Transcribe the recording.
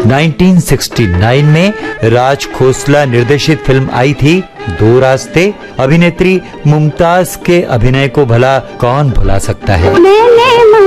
1969 में राज खोसला निर्देशित फिल्म आई थी दो रास्ते। अभिनेत्री मुमताज के अभिनय को भला कौन भुला सकता है।